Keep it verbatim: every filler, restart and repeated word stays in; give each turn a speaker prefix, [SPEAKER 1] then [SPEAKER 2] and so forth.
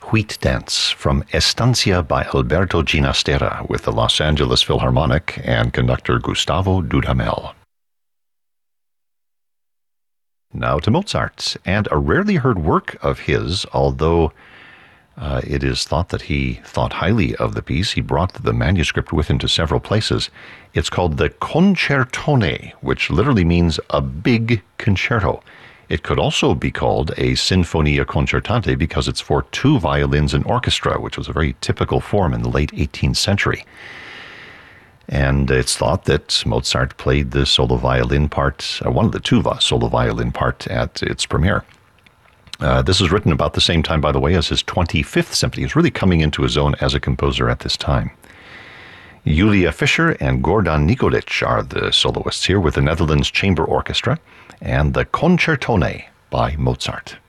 [SPEAKER 1] Wheat Dance from Estancia by Alberto Ginastera with the Los Angeles Philharmonic and conductor Gustavo Dudamel. Now to Mozart, and a rarely heard work of his, although uh, it is thought that he thought highly of the piece. He brought the manuscript with him to several places. It's called the Concertone, which literally means a big concerto. It could also be called a Sinfonia Concertante because it's for two violins and orchestra, which was a very typical form in the late eighteenth century. And it's thought that Mozart played the solo violin part, uh, one of the two solo violin part at its premiere. Uh, this was written about the same time, by the way, as his twenty-fifth symphony. He's really coming into his own as a composer at this time. Julia Fischer and Gordan Nikolic are the soloists here with the Netherlands Chamber Orchestra and the Concertone by Mozart.